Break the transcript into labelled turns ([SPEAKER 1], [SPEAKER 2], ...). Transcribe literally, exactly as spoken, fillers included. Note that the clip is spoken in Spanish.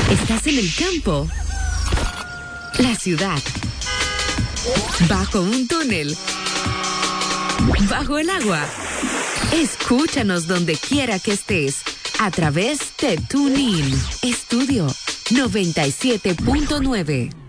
[SPEAKER 1] ¿Estás en el campo? La ciudad. ¿Bajo un túnel? ¿Bajo el agua? Escúchanos donde quiera que estés a través de TuneIn. Estudio noventa y siete punto nueve.